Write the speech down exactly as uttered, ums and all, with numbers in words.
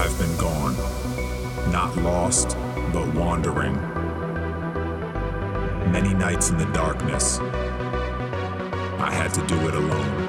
I've been gone, not lost, but wandering. Many nights in the darkness, I had to do it alone.